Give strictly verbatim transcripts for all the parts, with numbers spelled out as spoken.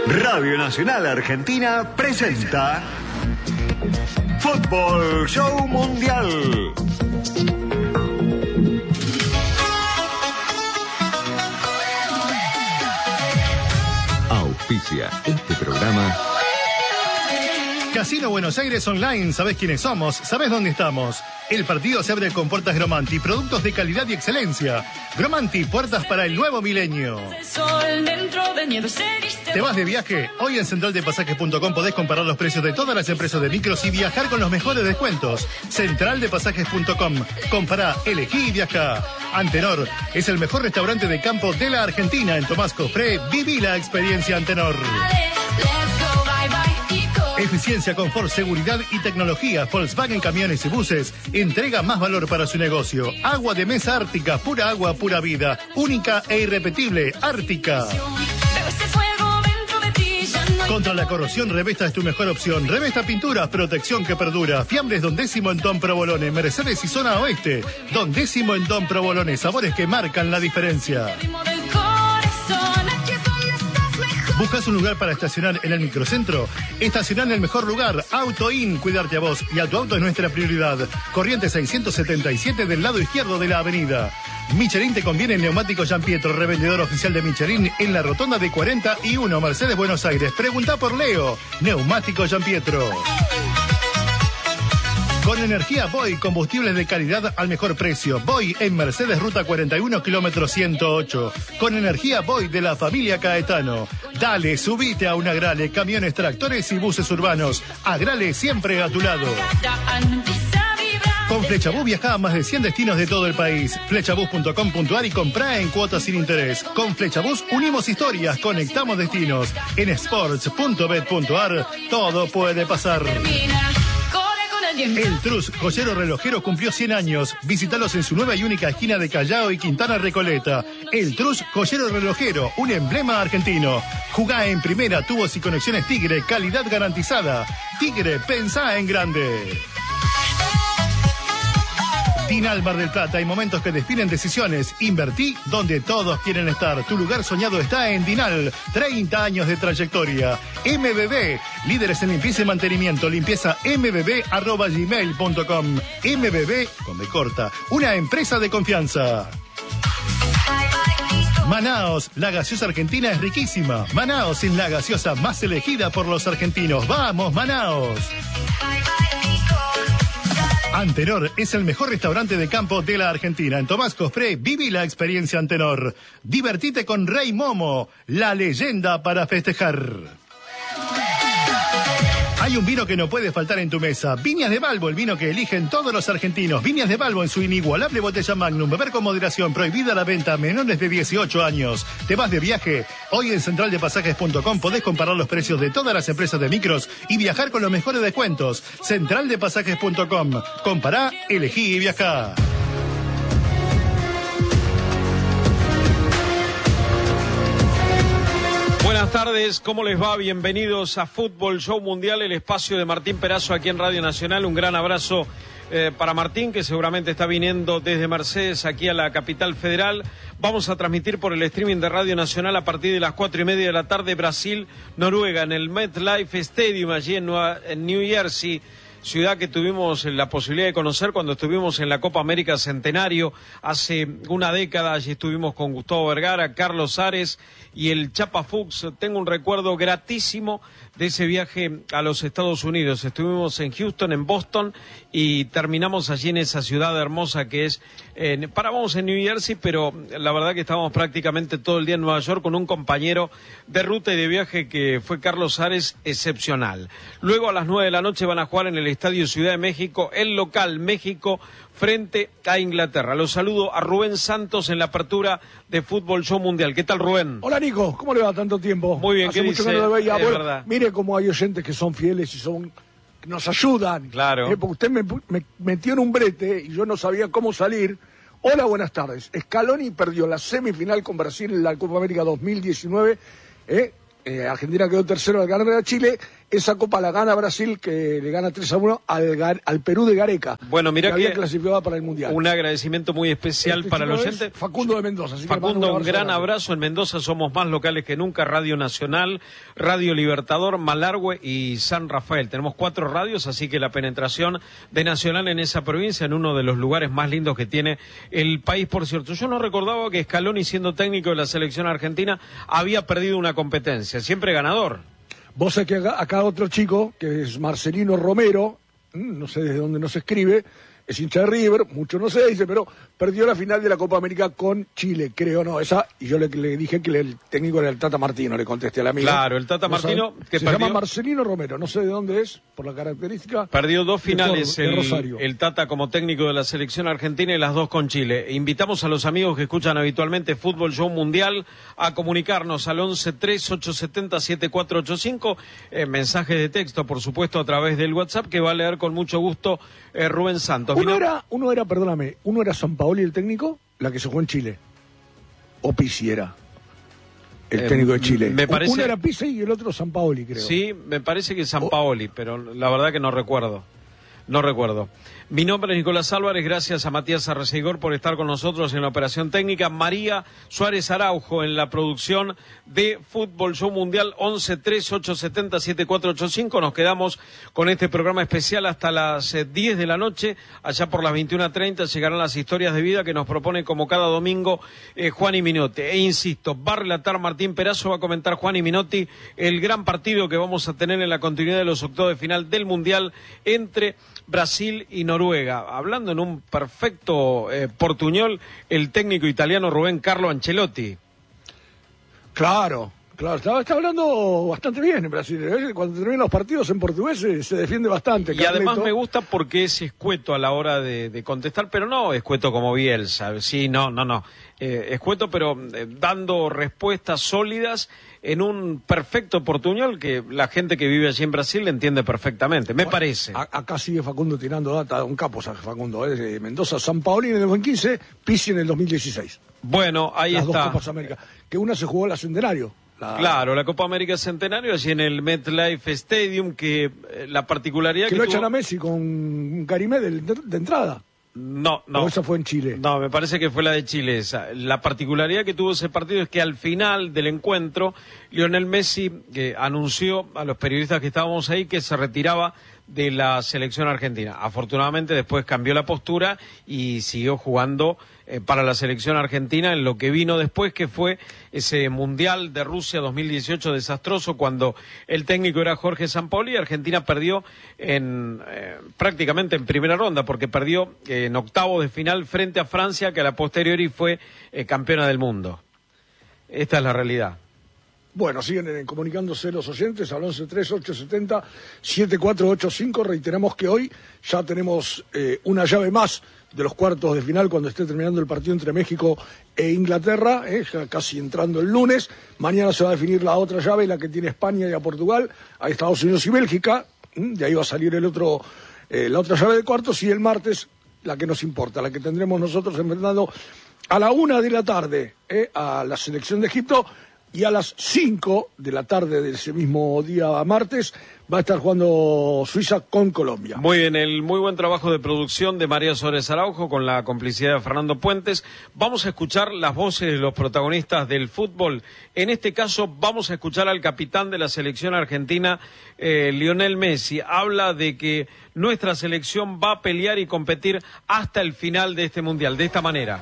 Radio Nacional Argentina presenta Fútbol Show Mundial. Auspicia este programa. Casino Buenos Aires Online, ¿sabés quiénes somos? ¿Sabés dónde estamos? El partido se abre con puertas Gromanti, productos de calidad y excelencia. Gromanti, puertas para el nuevo milenio. ¿Te vas de viaje? Hoy en central de pasajes punto com podés comparar los precios de todas las empresas de micros y viajar con los mejores descuentos. central de pasajes punto com. Compará, elegí y viajá. Antenor es el mejor restaurante de campo de la Argentina. En Tomás Cofré, viví la experiencia Antenor. Eficiencia, confort, seguridad y tecnología. Volkswagen Camiones y Buses entrega más valor para su negocio. Agua de mesa Ártica, pura agua, pura vida. Única e irrepetible, Ártica. Contra la corrosión, Revesta es tu mejor opción. Revesta Pinturas, protección que perdura. Fiambres Don Décimo en Don Provolone. Mercedes y Zona Oeste. Don Décimo en Don Provolone. Sabores que marcan la diferencia. ¿Buscas un lugar para estacionar en el microcentro? Estacionar en el mejor lugar. Auto In, cuidarte a vos y a tu auto es nuestra prioridad. Corrientes seiscientos setenta y siete del lado izquierdo de la avenida. Michelin te conviene en Neumático Gian Pietro, revendedor oficial de Michelin en la rotonda de cuarenta y uno, Mercedes, Buenos Aires. Pregunta por Leo. Neumático Gian Pietro. Con energía Boy, combustibles de calidad al mejor precio. Boy en Mercedes, ruta cuarenta y uno, kilómetro ciento ocho. Con energía Boy de la familia Caetano. Dale, subite a un Agrale, camiones, tractores y buses urbanos. Agrale siempre a tu lado. Con Flechabús viaja a más de cien destinos de todo el país. Flechabús punto com punto ar y comprá en cuotas sin interés. Con Flechabús unimos historias, conectamos destinos. En sports punto bet punto ar todo puede pasar. El Trus, joyero relojero, cumplió cien años. Visítalos en su nueva y única esquina de Callao y Quintana Recoleta. El Trus, joyero relojero, un emblema argentino. Jugá en primera, tubos y conexiones Tigre, calidad garantizada. Tigre, pensá en grande. Dinal Mar del Plata, hay momentos que definen decisiones. Invertí donde todos quieren estar. Tu lugar soñado está en Dinal. treinta años de trayectoria. M B B, líderes en limpieza y mantenimiento. Limpieza m b b arroba gmail punto com. M B B, con B corta, una empresa de confianza. Manaos, la gaseosa argentina es riquísima. Manaos es la gaseosa más elegida por los argentinos. ¡Vamos, Manaos! Antenor es el mejor restaurante de campo de la Argentina. En Tomás Cofré, viví la experiencia Antenor. Divertite con Rey Momo, la leyenda para festejar. Hay un vino que no puede faltar en tu mesa. Viñas de Balbo, el vino que eligen todos los argentinos. Viñas de Balbo en su inigualable botella Magnum. Beber con moderación. Prohibida la venta a menores de dieciocho años. ¿Te vas de viaje? Hoy en central de pasajes punto com podés comparar los precios de todas las empresas de micros y viajar con los mejores descuentos. central de pasajes punto com. Compará, elegí y viajá. Buenas tardes, ¿cómo les va? Bienvenidos a Fútbol Show Mundial, el espacio de Martín Perazo aquí en Radio Nacional. Un gran abrazo eh, para Martín, que seguramente está viniendo desde Mercedes aquí a la capital federal. Vamos a transmitir por el streaming de Radio Nacional a partir de las cuatro y media de la tarde, Brasil-Noruega, en el MetLife Stadium, allí en, Nueva, en New Jersey. Ciudad que tuvimos la posibilidad de conocer cuando estuvimos en la Copa América Centenario hace una década. Allí estuvimos con Gustavo Vergara, Carlos Ares y el Chapa Fuchs. Tengo un recuerdo gratísimo de ese viaje a los Estados Unidos. Estuvimos en Houston, en Boston, y terminamos allí en esa ciudad hermosa que es... Eh, parábamos en New Jersey, pero la verdad que estábamos prácticamente todo el día en Nueva York con un compañero de ruta y de viaje que fue Carlos Ares, excepcional. Luego a las nueve de la noche van a jugar en el Estadio Ciudad de México, el local México, frente a Inglaterra. Los saludo a Rubén Santos en la apertura de Fútbol Show Mundial. ¿Qué tal, Rubén? Hola, Nico. ¿Cómo le va tanto tiempo? Muy bien, Hace ¿qué mucho dice? que no lo veía. Es Bueno, verdad. mire cómo hay oyentes que son fieles y son nos ayudan. Claro. Eh, porque usted me, me metió en un brete y yo no sabía cómo salir. Hola, buenas tardes. Scaloni perdió la semifinal con Brasil en la Copa América dos mil diecinueve. Eh, eh, Argentina quedó tercero al ganar a Chile. esa Copa la gana Brasil, que le gana tres a uno al, al Perú de Gareca. Bueno, mira que, que clasificaba para el Mundial. Un agradecimiento muy especial este para el oyente. Facundo de Mendoza. Así Facundo, un, un gran abrazo. En Mendoza somos más locales que nunca. Radio Nacional, Radio Libertador, Malargüe y San Rafael. Tenemos cuatro radios, así que la penetración de Nacional en esa provincia, en uno de los lugares más lindos que tiene el país, por cierto. Yo no recordaba que Scaloni, siendo técnico de la selección argentina, había perdido una competencia. Siempre ganador. Vos sabés que acá, acá otro chico, que es Marcelino Romero, no sé desde dónde nos escribe, es hincha de River, mucho no se dice, pero perdió la final de la Copa América con Chile, creo, no, esa, y yo le, le dije que le, el técnico era el Tata Martino, le contesté a la amiga. Claro, el Tata no Martino, sabe, que se perdió... llama Marcelino Romero, no sé de dónde es, por la característica. Perdió dos finales de Córdoba, el, el Tata como técnico de la selección argentina y las dos con Chile. Invitamos a los amigos que escuchan habitualmente Fútbol Show Mundial a comunicarnos al once tres ocho siete cero siete cuatro ocho cinco, eh, mensajes de texto, por supuesto, a través del WhatsApp, que va a leer con mucho gusto eh, Rubén Santos. Uno Vino... era, uno era, perdóname, uno era Sampaoli el técnico, la que se jugó en Chile. O Pizzi era el eh, técnico de Chile. Me parece... Uno era Pizzi y el otro Sampaoli, creo. Sí, me parece que Sampaoli, o... pero la verdad que no recuerdo. No recuerdo. Mi nombre es Nicolás Álvarez, gracias a Matías Arrecegor por estar con nosotros en la operación técnica. María Suárez Araujo en la producción de Fútbol Show Mundial. Once tres ocho siete cero siete cuatro ocho cinco. Nos quedamos con este programa especial hasta las eh, diez de la noche. Allá por las veintiuna treinta llegarán las historias de vida que nos propone como cada domingo eh, Juan y Minotti. E insisto, va a relatar Martín Perazo, va a comentar Juan y Minotti el gran partido que vamos a tener en la continuidad de los octavos de final del Mundial entre Brasil y Noruega. Hablando en un perfecto eh, portuñol, el técnico italiano Rubén Carlo Ancelotti. Claro, claro, está, está hablando bastante bien en Brasil. ¿eh? Cuando terminan los partidos en portugués se, se defiende bastante. Y Carleto. Además me gusta porque es escueto a la hora de, de contestar, pero no escueto como Bielsa. Sí, no, no, no. Eh, escueto, pero eh, dando respuestas sólidas en un perfecto portuñol que la gente que vive allí en Brasil le entiende perfectamente, me bueno, parece. A, acá sigue Facundo tirando data, un capo Facundo, ¿eh? De Mendoza, Sampaoli en el dos mil quince, Pizzi en el dos mil dieciséis. Bueno, ahí Las está. Las dos Copas América, que una se jugó la Centenario. La... Claro, la Copa América Centenario, allí en el MetLife Stadium, que eh, la particularidad que... que lo tuvo... echan a Messi con un Carimé de, de, de entrada. No, no. ¿O esa fue en Chile? No, me parece que fue la de Chile esa. La particularidad que tuvo ese partido es que al final del encuentro, Lionel Messi eh, anunció a los periodistas que estábamos ahí que se retiraba de la selección argentina. Afortunadamente después cambió la postura y siguió jugando eh, para la selección argentina en lo que vino después, que fue ese Mundial de Rusia dos mil dieciocho desastroso, cuando el técnico era Jorge Sampaoli y Argentina perdió en eh, prácticamente en primera ronda, porque perdió eh, en octavos de final frente a Francia, que a la posteriori fue eh, campeona del mundo. Esta es la realidad. Bueno, siguen eh, comunicándose los oyentes al once tres ocho siete cero siete cuatro ocho cinco. Reiteramos que hoy ya tenemos eh, una llave más de los cuartos de final cuando esté terminando el partido entre México e Inglaterra, eh, ya casi entrando el lunes. Mañana se va a definir la otra llave, la que tiene España y a Portugal, a Estados Unidos y Bélgica. De ahí va a salir el otro, eh, la otra llave de cuartos, y el martes la que nos importa, la que tendremos nosotros enfrentando a la una de la tarde eh, a la selección de Egipto. Y a las cinco de la tarde de ese mismo día martes va a estar jugando Suiza con Colombia. Muy bien, el muy buen trabajo de producción de María Suárez Araujo con la complicidad de Fernando Puentes. Vamos a escuchar las voces de los protagonistas del fútbol. En este caso vamos a escuchar al capitán de la selección argentina, eh, Lionel Messi. Habla de que nuestra selección va a pelear y competir hasta el final de este Mundial, de esta manera.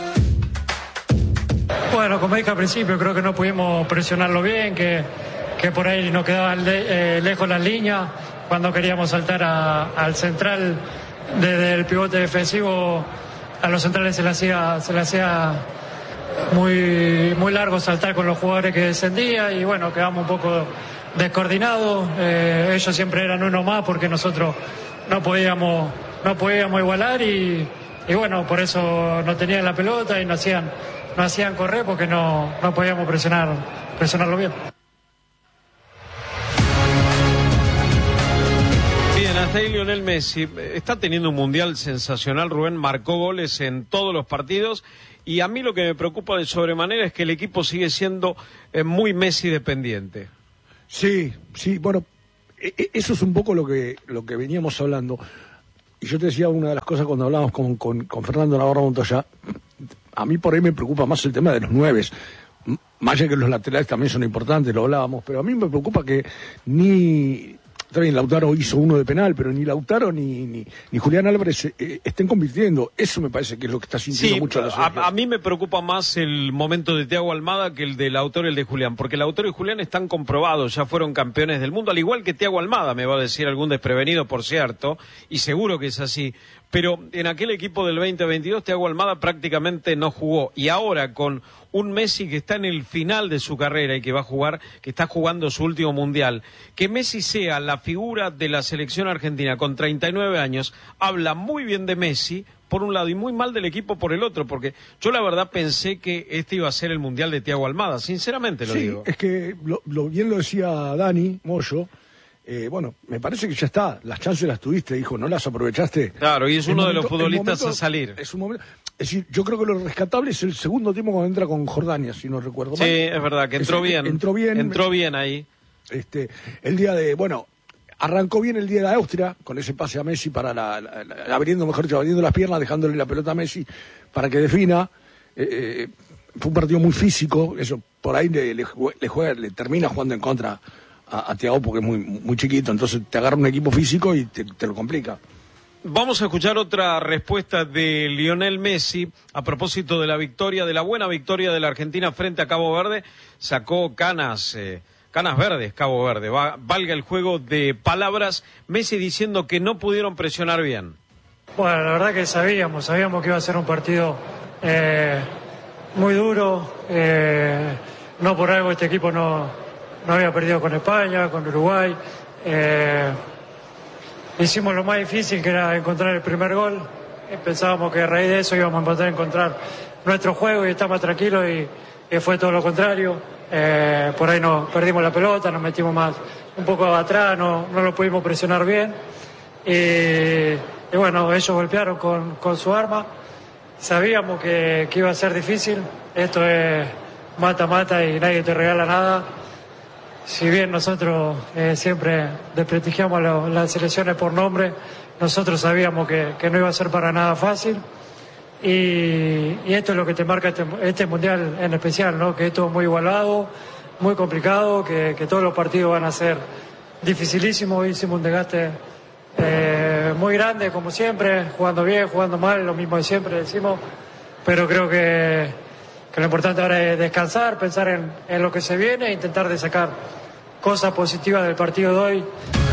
Bueno, como dije al principio, creo que no pudimos presionarlo bien, que, que por ahí nos quedaban le, eh, lejos las líneas. Cuando queríamos saltar a, al central desde el pivote defensivo, a los centrales se le hacía, se le hacía muy, muy largo saltar con los jugadores que descendían, y bueno, quedamos un poco descoordinados. Eh, ellos siempre eran uno más porque nosotros no podíamos, no podíamos igualar, y, y bueno, por eso no tenían la pelota y no hacían... no hacían correr porque no, no podíamos presionar, presionarlo bien. Bien, hasta ahí Lionel Messi. Está teniendo un mundial sensacional, Rubén, marcó goles en todos los partidos, y a mí lo que me preocupa de sobremanera es que el equipo sigue siendo eh, muy Messi dependiente. Sí, sí, bueno, eso es un poco lo que, lo que veníamos hablando. Y yo te decía una de las cosas cuando hablábamos con, con, con Fernando Navarro Montoya, a mí por ahí me preocupa más el tema de los nueves. Más allá que los laterales también son importantes, lo hablábamos, pero a mí me preocupa que ni... También Lautaro hizo uno de penal, pero ni Lautaro ni, ni, ni Julián Álvarez eh, estén convirtiendo. Eso me parece que es lo que está sintiendo sí, mucho la selección. A, a mí me preocupa más el momento de Thiago Almada que el de Lautaro y el de Julián, porque Lautaro y Julián están comprobados, ya fueron campeones del mundo, al igual que Thiago Almada, me va a decir algún desprevenido, por cierto, y seguro que es así. Pero en aquel equipo del veinte veintidós, Thiago Almada prácticamente no jugó. Y ahora, con un Messi que está en el final de su carrera y que va a jugar, que está jugando su último mundial, que Messi sea la figura de la selección argentina con treinta y nueve años, habla muy bien de Messi, por un lado, y muy mal del equipo por el otro, porque yo la verdad pensé que este iba a ser el mundial de Thiago Almada, sinceramente lo sí, digo. Es que, lo, lo bien lo decía Dani Moyo. Eh, bueno, me parece que ya está, las chances las tuviste, hijo, no las aprovechaste. Claro, y es uno momento, de los futbolistas momento, a salir. Es un momento, es decir, yo creo que lo rescatable es el segundo tiempo cuando entra con Jordania, si no recuerdo mal. Sí, es verdad, que entró es, bien. Entró bien. Entró bien ahí. Este, el día de, bueno, arrancó bien el día de Austria, con ese pase a Messi para la, la, la abriendo, mejor dicho, abriendo las piernas, dejándole la pelota a Messi para que defina. Eh, eh, fue un partido muy físico, eso, por ahí le, le, le juega, le termina jugando en contra a, a Thiago porque es muy, muy chiquito, entonces te agarra un equipo físico y te, te lo complica. Vamos a escuchar otra respuesta de Lionel Messi a propósito de la victoria, de la buena victoria de la Argentina frente a Cabo Verde. Sacó canas, eh, canas verdes Cabo Verde, Va, valga el juego de palabras. Messi diciendo que no pudieron presionar bien. Bueno, la verdad que sabíamos, sabíamos que iba a ser un partido eh, muy duro. Eh, no por algo este equipo no, no había perdido con España, con Uruguay. Eh, Hicimos lo más difícil, que era encontrar el primer gol. Pensábamos que a raíz de eso íbamos a poder encontrar nuestro juego y estar más tranquilos, y, y fue todo lo contrario. Eh, por ahí nos perdimos la pelota, nos metimos más un poco atrás, no, no lo pudimos presionar bien. Y, y bueno, ellos golpearon con, con su arma. Sabíamos que, que iba a ser difícil. Esto es mata-mata y nadie te regala nada. Si bien nosotros eh, siempre desprestigiamos lo, las selecciones por nombre, nosotros sabíamos que, que no iba a ser para nada fácil. Y, y esto es lo que te marca este, este mundial en especial, ¿no? Que esto es muy igualado, muy complicado, que, que todos los partidos van a ser dificilísimos. Hicimos un desgaste eh, muy grande, como siempre, jugando bien, jugando mal, lo mismo de siempre decimos. Pero creo que, que lo importante ahora es descansar, pensar en, en lo que se viene e intentar de sacar cosas positivas del partido de hoy.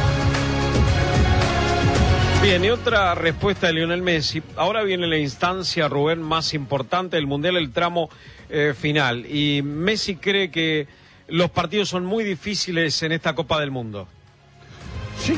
Bien, y otra respuesta de Lionel Messi. Ahora viene la instancia, Rubén, más importante del Mundial, el tramo eh, final. Y Messi cree que los partidos son muy difíciles en esta Copa del Mundo. Sí.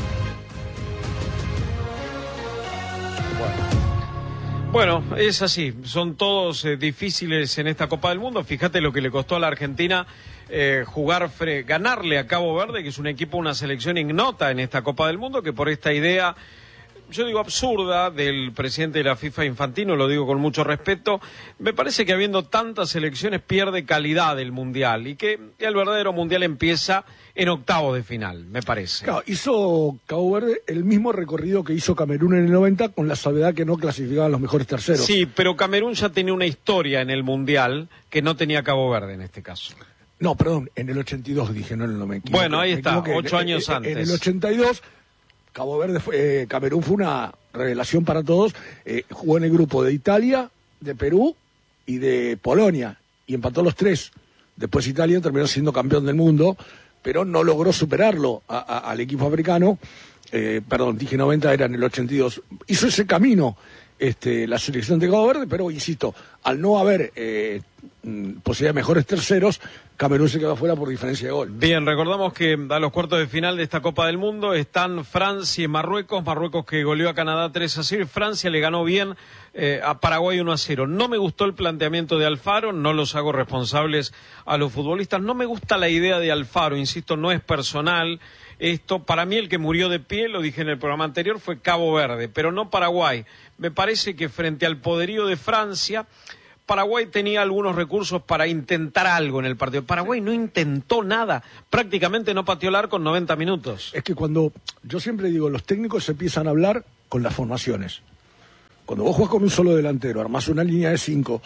Bueno, es así, son todos eh, difíciles en esta Copa del Mundo. Fíjate lo que le costó a la Argentina eh, jugar, fre ganarle a Cabo Verde, que es un equipo, una selección ignota en esta Copa del Mundo, que por esta idea, yo digo absurda, del presidente de la FIFA Infantino, lo digo con mucho respeto, me parece que habiendo tantas selecciones pierde calidad el Mundial, y que el verdadero Mundial empieza en octavos de final, me parece. Claro, hizo Cabo Verde el mismo recorrido que hizo Camerún en el noventa, con la salvedad que no clasificaban los mejores terceros. Sí, pero Camerún ya tenía una historia en el Mundial que no tenía Cabo Verde en este caso. No, perdón, en el ochenta y dos dije, no en el noventa. Bueno, ahí está, ocho años en, antes. En el ochenta y dos, Cabo Verde fue, eh, Camerún fue una revelación para todos. Eh, jugó en el grupo de Italia, de Perú y de Polonia, y empató los tres. Después Italia terminó siendo campeón del mundo, pero no logró superarlo a, a, al equipo africano. Eh, perdón, dije noventa, era en el ochenta y dos. Hizo ese camino este, la selección de Cabo Verde, pero insisto, al no haber eh, posibilidad de mejores terceros, Camerún se quedó afuera por diferencia de gol. Bien, recordamos que a los cuartos de final de esta Copa del Mundo están Francia y Marruecos. Marruecos que goleó a Canadá tres a cero. Francia le ganó bien eh, a Paraguay uno a cero. No me gustó el planteamiento de Alfaro, no los hago responsables a los futbolistas. No me gusta la idea de Alfaro, insisto, no es personal. Esto, para mí el que murió de pie, lo dije en el programa anterior, fue Cabo Verde, pero no Paraguay. Me parece que frente al poderío de Francia, Paraguay tenía algunos recursos para intentar algo en el partido. Paraguay no intentó nada, prácticamente no pateó el arco en noventa minutos. Es que cuando, yo siempre digo, los técnicos empiezan a hablar con las formaciones. Cuando vos jugás con un solo delantero, armás una línea de cinco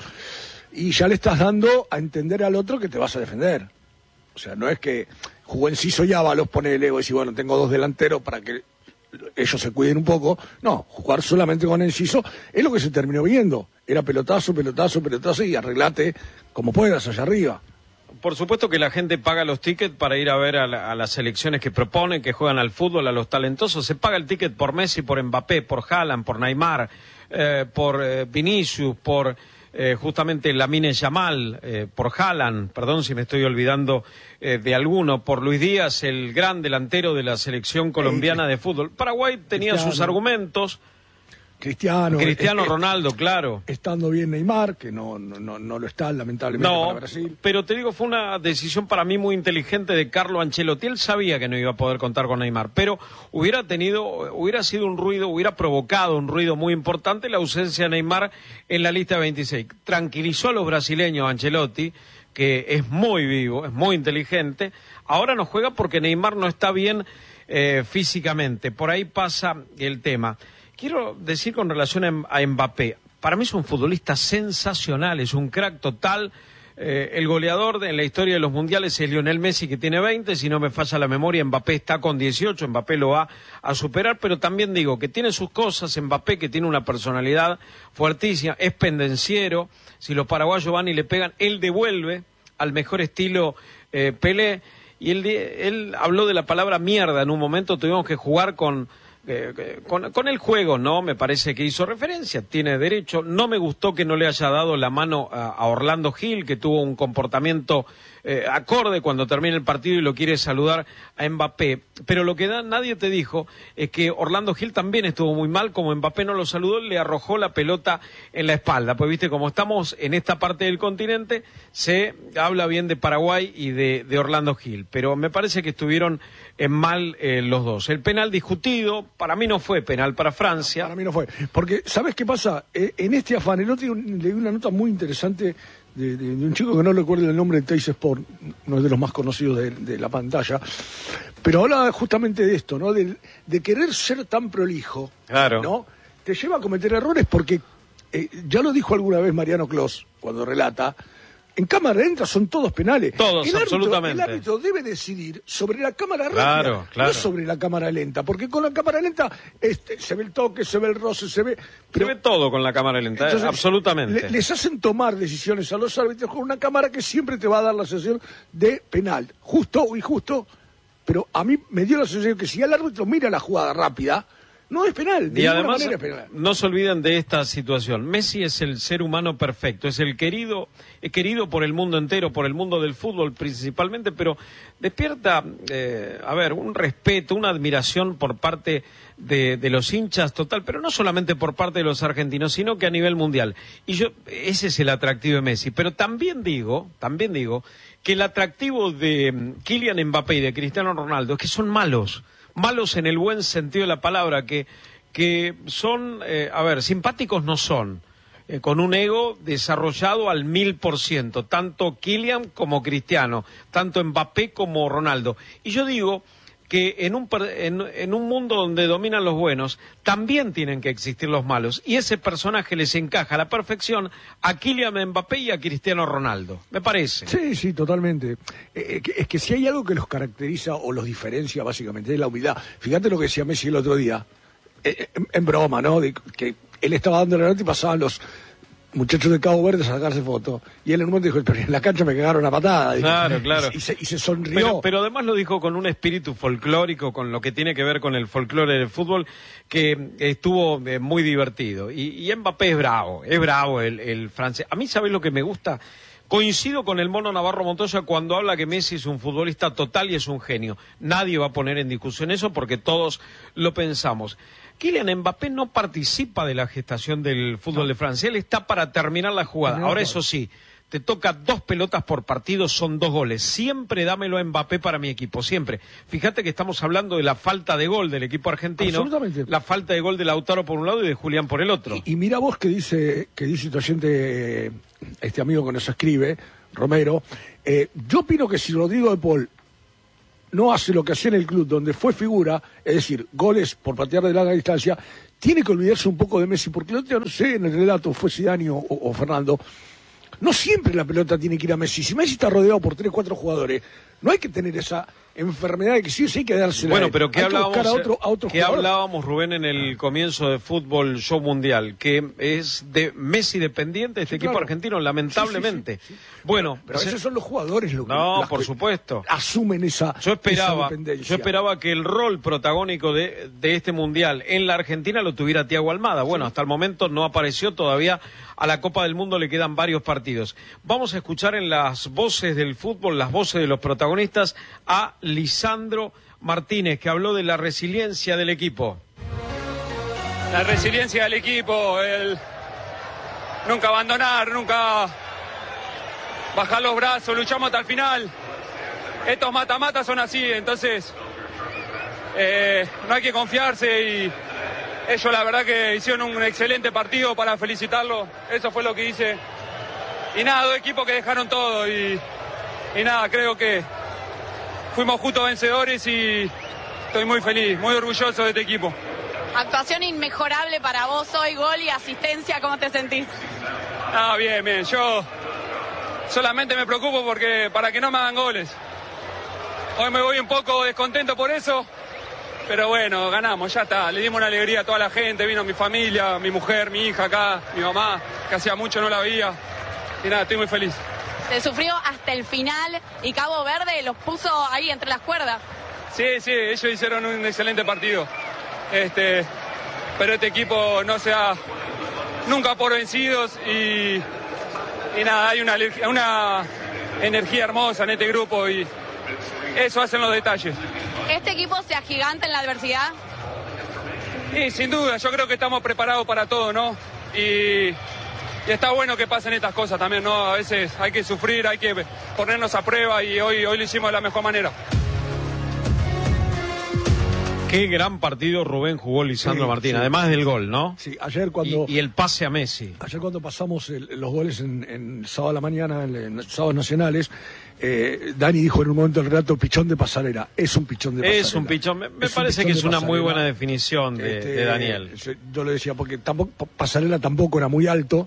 y ya le estás dando a entender al otro que te vas a defender. O sea, no es que jugó Enciso y Ábalos, pone el ego y dice, bueno, tengo dos delanteros para que ellos se cuiden un poco. No, jugar solamente con Enciso es lo que se terminó viendo. Era pelotazo, pelotazo, pelotazo y arreglate como puedas allá arriba. Por supuesto que la gente paga los tickets para ir a ver a, la, a las selecciones que proponen, que juegan al fútbol, a los talentosos. Se paga el ticket por Messi, por Mbappé, por Haaland, por Neymar, eh, por eh, Vinicius, por eh, justamente Lamine Yamal, eh, por Haaland, perdón si me estoy olvidando eh, de alguno, por Luis Díaz, el gran delantero de la selección colombiana de fútbol. Paraguay tenía Cristiano. sus argumentos. Cristiano, Cristiano eh, eh, Ronaldo, claro. Estando bien Neymar, que no, no, no lo está lamentablemente No, para Brasil. pero te digo, fue una decisión para mí muy inteligente de Carlo Ancelotti. Él sabía que no iba a poder contar con Neymar, pero hubiera tenido, hubiera sido un ruido, hubiera provocado un ruido muy importante la ausencia de Neymar en la lista veintiséis. Tranquilizó a los brasileños Ancelotti, que es muy vivo, es muy inteligente. Ahora no juega porque Neymar no está bien eh, físicamente. Por ahí pasa el tema. Quiero decir con relación a Mbappé, para mí es un futbolista sensacional, es un crack total. Eh, el goleador de, en la historia de los mundiales es Lionel Messi, que tiene veinte, si no me falla la memoria, Mbappé está con dieciocho, Mbappé lo va a superar, pero también digo que tiene sus cosas, Mbappé, que tiene una personalidad fuertísima, es pendenciero, si los paraguayos van y le pegan, él devuelve al mejor estilo eh, Pelé, y él, él habló de la palabra mierda en un momento, tuvimos que jugar con... Eh, con, con el juego, ¿no? Me parece que hizo referencia, tiene derecho. No me gustó que no le haya dado la mano a, a Orlando Gil, que tuvo un comportamiento eh, acorde cuando termina el partido y lo quiere saludar a Mbappé. Pero lo que da, nadie te dijo es que Orlando Gil también estuvo muy mal, como Mbappé no lo saludó, le arrojó la pelota en la espalda. Pues viste, como estamos en esta parte del continente, se habla bien de Paraguay y de, de Orlando Gil. Pero me parece que estuvieron en mal eh, los dos. El penal discutido, para mí no fue penal para Francia. Para mí no fue. Porque, ¿sabes qué pasa? Eh, en este afán, el otro día leí una nota muy interesante de, de, de un chico que no recuerdo el nombre de Teis Sport, no es de los más conocidos de, de la pantalla, pero habla justamente de esto, ¿no? De, de querer ser tan prolijo, claro, ¿no? Te lleva a cometer errores porque, eh, ya lo dijo alguna vez Mariano Clos, cuando relata, en cámara lenta son todos penales. Todos, el árbitro, absolutamente. El árbitro debe decidir sobre la cámara rápida, claro, claro. no sobre la cámara lenta, porque con la cámara lenta este, se ve el toque, se ve el roce, se ve... Pero, se ve todo con la cámara lenta, entonces, eh, absolutamente. Le, les hacen tomar decisiones a los árbitros con una cámara que siempre te va a dar la sensación de penal, justo o injusto, pero a mí me dio la sensación que si el árbitro mira la jugada rápida, no es penal, de y ninguna además, manera es penal. No se olviden de esta situación. Messi es el ser humano perfecto, es el querido, es querido por el mundo entero, por el mundo del fútbol principalmente, pero despierta, eh, a ver, un respeto, una admiración por parte de, de los hinchas total, pero no solamente por parte de los argentinos, sino que a nivel mundial. Y yo, ese es el atractivo de Messi, pero también digo, también digo, que el atractivo de Kylian Mbappé y de Cristiano Ronaldo es que son malos. Malos en el buen sentido de la palabra, que, que son, eh, a ver, simpáticos no son, eh, con un ego desarrollado al mil por ciento, tanto Kylian como Cristiano, tanto Mbappé como Ronaldo. Y yo digo que en un, en, en un mundo donde dominan los buenos, también tienen que existir los malos, y ese personaje les encaja a la perfección a Kylian Mbappé y a Cristiano Ronaldo, me parece. Sí, sí, totalmente. Eh, es que si hay algo que los caracteriza o los diferencia básicamente es la humildad. Fíjate lo que decía Messi el otro día, eh, en, en broma, ¿no? De, que él estaba dando la nota y pasaban los muchachos de Cabo Verde a sacarse fotos. Y él en un momento dijo, pero en la cancha me cagaron a patada. Claro, y, claro. Y, y, se, y se sonrió. Pero, pero además lo dijo con un espíritu folclórico, con lo que tiene que ver con el folclore del fútbol, que estuvo eh, muy divertido. Y, y Mbappé es bravo, es bravo el, el francés. A mí, ¿sabés lo que me gusta? Coincido con el mono Navarro Montoya cuando habla que Messi es un futbolista total y es un genio. Nadie va a poner en discusión eso porque todos lo pensamos. Kylian Mbappé no participa de la gestación del fútbol no. de Francia, él está para terminar la jugada. Ahora, eso sí, te toca dos pelotas por partido, son dos goles. Siempre dámelo a Mbappé para mi equipo, siempre. Fíjate que estamos hablando de la falta de gol del equipo argentino, la falta de gol de Lautaro por un lado y de Julián por el otro. Y, y mira vos que dice, que dice tu oyente, este amigo que nos escribe, Romero, eh, yo opino que si Rodrigo de Paul no hace lo que hacía en el club donde fue figura, es decir, goles por patear de larga distancia, tiene que olvidarse un poco de Messi, porque el otro día, no sé, en el relato fue Zidane o, o Fernando, no siempre la pelota tiene que ir a Messi. Si Messi está rodeado por tres, cuatro jugadores, no hay que tener esa enfermedad de que sí o sí hay que dársela. Bueno, pero ¿qué hablábamos, a otro, a otro ¿qué hablábamos, Rubén, en el comienzo de Fútbol Show Mundial? Que es de Messi dependiente este sí, equipo claro. argentino, lamentablemente. Sí, sí, sí, sí. Bueno, pero, pero a veces son los jugadores los que, no, por supuesto. asumen esa, yo esperaba, esa dependencia. Yo esperaba que el rol protagónico de, de este Mundial en la Argentina lo tuviera Thiago Almada. Bueno, sí. hasta el momento no apareció todavía. A la Copa del Mundo le quedan varios partidos. Vamos a escuchar en las voces del fútbol, las voces de los protagonistas, a Lisandro Martínez, que habló de la resiliencia del equipo. La resiliencia del equipo, el nunca abandonar, nunca bajar los brazos, luchamos hasta el final. Estos mata-mata son así, entonces eh, no hay que confiarse y ellos la verdad que hicieron un excelente partido para felicitarlo, eso fue lo que hice. Y nada, dos equipos que dejaron todo y, y nada, creo que fuimos justos vencedores y estoy muy feliz, muy orgulloso de este equipo. Actuación inmejorable para vos hoy, gol y asistencia, ¿cómo te sentís? Ah, bien, bien, yo solamente me preocupo porque para que no me hagan goles. Hoy me voy un poco descontento por eso. Pero bueno, ganamos, ya está, le dimos una alegría a toda la gente, vino mi familia, mi mujer, mi hija acá, mi mamá, que hacía mucho no la veía, y nada, estoy muy feliz. Se sufrió hasta el final y Cabo Verde los puso ahí entre las cuerdas. Sí, sí, ellos hicieron un excelente partido, este, pero este equipo no se da nunca por vencidos y, y nada, hay una, una energía hermosa en este grupo y eso hacen los detalles. ¿Este equipo se agiganta en la adversidad? Sí, sin duda, yo creo que estamos preparados para todo, ¿no? Y, y está bueno que pasen estas cosas también, ¿no? A veces hay que sufrir, hay que ponernos a prueba y hoy, hoy lo hicimos de la mejor manera. Qué gran partido Rubén jugó Lisandro sí, Martínez, sí, además sí, del gol, ¿no? Sí, ayer cuando... Y, y el pase a Messi. Ayer cuando pasamos el, los goles en, en sábado a la mañana, en, en sábados nacionales, eh, Dani dijo en un momento del relato, pichón de pasarela. Es un pichón de pasarela. Es un pichón, me, me es parece que es una muy buena definición de, este, de Daniel. Yo le decía, porque tampoco, pasarela tampoco era muy alto,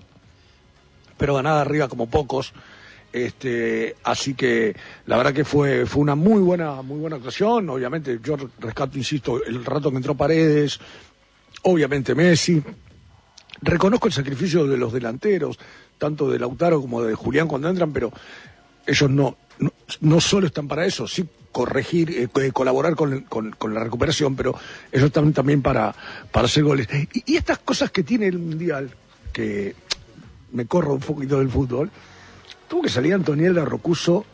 pero ganaba arriba como pocos. Este, así que la verdad que fue fue una muy buena muy buena actuación. Obviamente yo rescato, insisto, el rato que entró Paredes, obviamente Messi. Reconozco el sacrificio de los delanteros, tanto de Lautaro como de Julián cuando entran, pero ellos no no, no solo están para eso, sí corregir, eh, colaborar con, con, con la recuperación, pero ellos están también para, para hacer goles. Y, y estas cosas que tiene el Mundial, que me corro un poquito del fútbol, tuvo que salir Antoniela Rocuso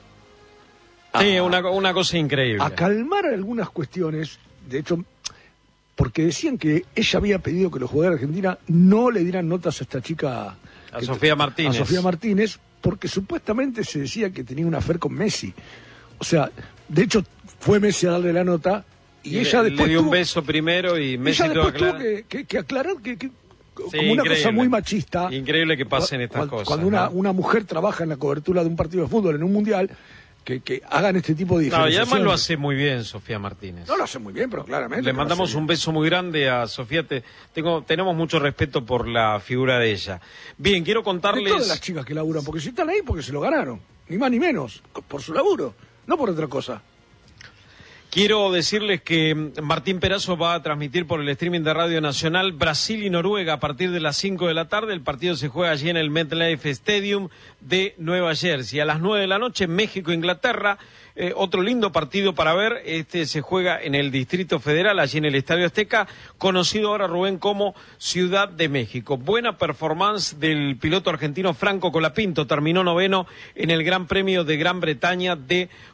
a, sí, una, una cosa increíble, a calmar algunas cuestiones. De hecho, porque decían que ella había pedido que los jugadores de Argentina no le dieran notas a esta chica, a Sofía Martínez, a Sofía Martínez, porque supuestamente se decía que tenía una affair con Messi. O sea, de hecho fue Messi a darle la nota y, y ella le, después le dio tuvo, un beso primero y Messi ella tuvo, tuvo que, que, que aclarar que, que sí, como una increíble. cosa muy machista. Increíble que pasen estas cuando, cosas. Cuando una, ¿no? una mujer trabaja en la cobertura de un partido de fútbol en un mundial, que, que hagan este tipo de diferenciaciones. No, y además lo hace muy bien Sofía Martínez. No lo hace muy bien, pero claramente. Le mandamos un beso muy grande a Sofía. Te, tengo, tenemos mucho respeto por la figura de ella. Bien, quiero contarles... De todas las chicas que laburan, porque si están ahí porque se lo ganaron, ni más ni menos, por su laburo, no por otra cosa. Quiero decirles que Martín Perazo va a transmitir por el streaming de Radio Nacional Brasil y Noruega a partir de las cinco de la tarde. El partido se juega allí en el MetLife Stadium de Nueva Jersey. A las nueve de la noche, México-Inglaterra. Eh, otro lindo partido para ver. Este se juega en el Distrito Federal, allí en el Estadio Azteca, conocido ahora, Rubén, como Ciudad de México. Buena performance del piloto argentino Franco Colapinto. Terminó noveno en el Gran Premio de Gran Bretaña de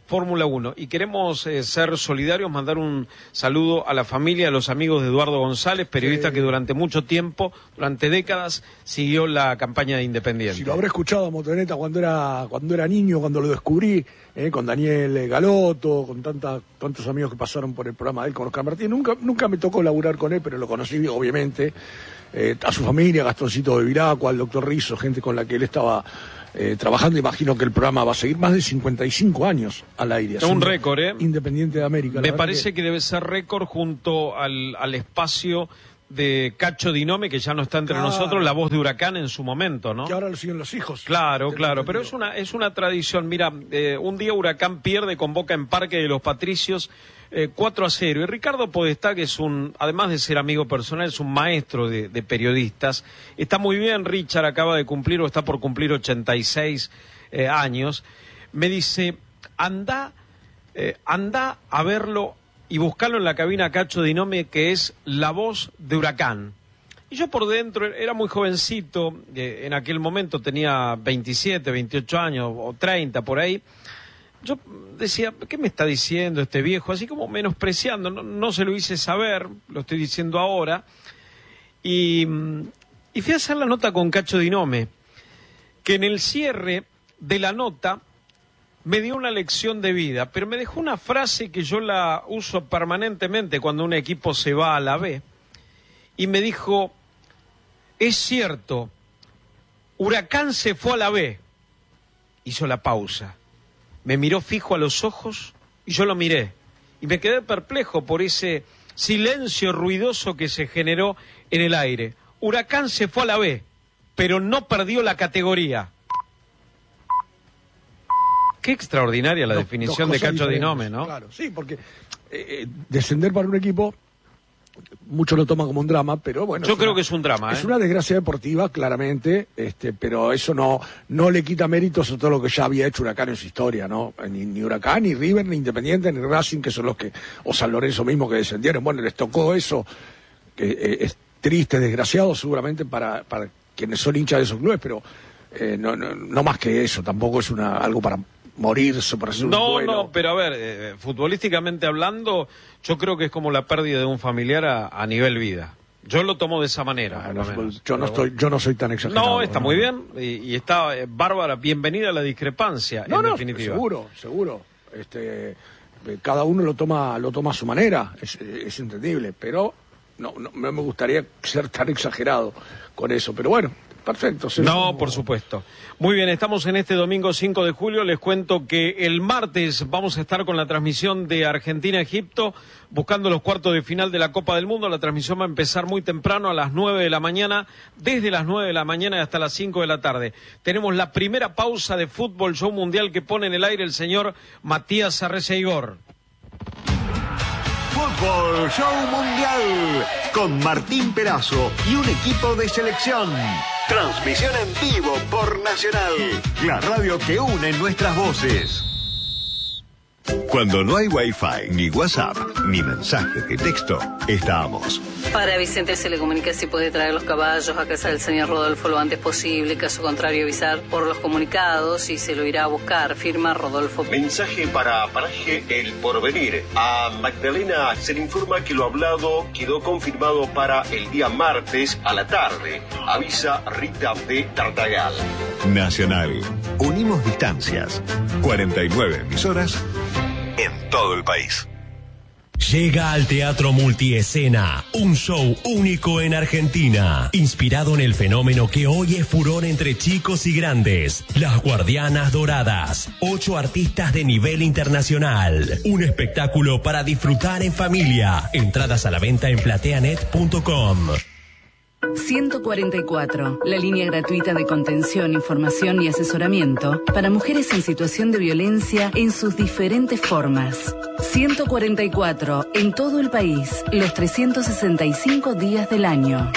Fórmula uno. Y queremos eh, ser solidarios, mandar un saludo a la familia, a los amigos de Eduardo González, periodista sí. que durante mucho tiempo, durante décadas, siguió la campaña de Independiente. Si lo habré escuchado a Motoneta cuando era, cuando era niño, cuando lo descubrí, eh, con Daniel Galoto, con tanta, tantos amigos que pasaron por el programa de él, con Oscar Martín. Nunca, nunca me tocó laburar con él, pero lo conocí, obviamente. Eh, a su familia, Gastoncito de Viracua, al doctor Rizzo, gente con la que él estaba eh, trabajando. Imagino que el programa va a seguir más de cincuenta y cinco años al aire. Es un récord, ¿eh? Independiente de América. Me parece que... que debe ser récord junto al, al espacio de Cacho Dinome, que ya no está entre claro. nosotros, la voz de Huracán en su momento, ¿no? Que ahora lo siguen los hijos. Claro, claro, pero es una, es una tradición. Mira, eh, un día Huracán pierde con Boca en Parque de los Patricios, Eh, cuatro a cero, y Ricardo Podestá, que es un, además de ser amigo personal, es un maestro de, de periodistas. Está muy bien, Richard acaba de cumplir o está por cumplir ochenta y seis eh, años. Me dice, anda, eh, anda a verlo y buscarlo en la cabina Cacho Dinome, que es la voz de Huracán. Y yo por dentro, era muy jovencito, eh, en aquel momento tenía veintisiete, veintiocho años o treinta por ahí. Yo decía, ¿qué me está diciendo este viejo? Así como menospreciando, no, no se lo hice saber, lo estoy diciendo ahora. Y, y fui a hacer la nota con Cacho Dinome, que en el cierre de la nota me dio una lección de vida, pero me dejó una frase que yo la uso permanentemente cuando un equipo se va a la B. Y me dijo, es cierto, Huracán se fue a la B. Hizo la pausa. Me miró fijo a los ojos y yo lo miré. Y me quedé perplejo por ese silencio ruidoso que se generó en el aire. Huracán se fue a la B, pero no perdió la categoría. Qué extraordinaria la no, definición de Cacho Dinome, ¿no? Claro, sí, porque eh, descender para un equipo... Muchos lo toman como un drama, pero bueno... Yo creo una, que es un drama, Es ¿eh? una desgracia deportiva, claramente, este, pero eso no no le quita méritos a todo lo que ya había hecho Huracán en su historia, ¿no? Ni, ni Huracán, ni River, ni Independiente, ni Racing, que son los que... O San Lorenzo mismo, que descendieron. Bueno, les tocó eso, que eh, es triste, desgraciado, seguramente, para, para quienes son hinchas de esos clubes, pero eh, no, no, no más que eso, tampoco es una algo para... morirse por hacer un No, duelo. no, pero a ver, eh, futbolísticamente hablando, yo creo que es como la pérdida de un familiar a, a nivel vida. Yo lo tomo de esa manera. Ah, no, yo no estoy, yo no soy tan exagerado. No, está ¿no? muy bien y, y está eh, bárbara. Bienvenida a la discrepancia, no, en no, definitiva. Seguro, seguro. Este, cada uno lo toma, lo toma a su manera, es, es entendible, pero no, no, no me gustaría ser tan exagerado con eso. Pero bueno. Perfecto. No, como... por supuesto. Muy bien, estamos en este domingo cinco de julio. Les cuento que el martes vamos a estar con la transmisión de Argentina-Egipto, buscando los cuartos de final de la Copa del Mundo. La transmisión va a empezar muy temprano, a las nueve de la mañana, desde las nueve de la mañana hasta las cinco de la tarde. Tenemos la primera pausa de Fútbol Show Mundial que pone en el aire el señor Matías Arreceigor. Fútbol Show Mundial con Martín Perazo y un equipo de selección. Transmisión en vivo por Nacional, la radio que une nuestras voces. Cuando no hay Wi-Fi, ni WhatsApp, ni mensaje de texto, estamos. Para Vicente se le comunica si puede traer los caballos a casa del señor Rodolfo lo antes posible. Caso contrario, avisar por los comunicados y se lo irá a buscar. Firma Rodolfo. Mensaje para Paraje El Porvenir. A Magdalena se le informa que lo hablado quedó confirmado para el día martes a la tarde. Avisa Rita de Tartagal. Nacional. Unimos distancias. cuarenta y nueve emisoras en todo el país. Llega al Teatro Multiescena, un show único en Argentina, inspirado en el fenómeno que hoy es furor entre chicos y grandes, Las Guardianas Doradas, ocho artistas de nivel internacional, un espectáculo para disfrutar en familia, entradas a la venta en plateanet punto com. ciento cuarenta y cuatro, la línea gratuita de contención, información y asesoramiento para mujeres en situación de violencia en sus diferentes formas. ciento cuarenta y cuatro, en todo el país, los trescientos sesenta y cinco días del año.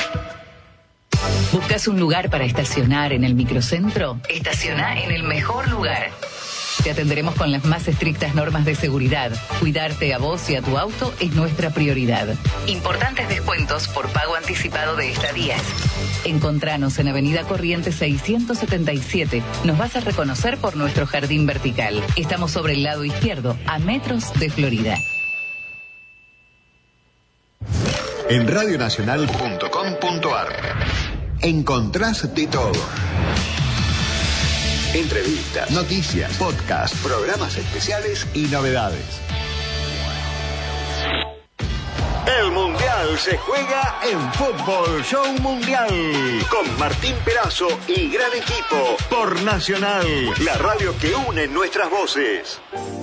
¿Buscas un lugar para estacionar en el microcentro? Estaciona en el mejor lugar. Te atenderemos con las más estrictas normas de seguridad. Cuidarte a vos y a tu auto es nuestra prioridad. Importantes descuentos por pago anticipado de estadías. Encontranos en Avenida Corrientes seiscientos setenta y siete. Nos vas a reconocer por nuestro jardín vertical. Estamos sobre el lado izquierdo, a metros de Florida. En radionacional punto com punto ar encontrás de todo. Entrevistas, noticias, podcast, programas especiales y novedades. El Mundial se juega en Fútbol Show Mundial con Martín Perazo y gran equipo por Nacional, la radio que une nuestras voces.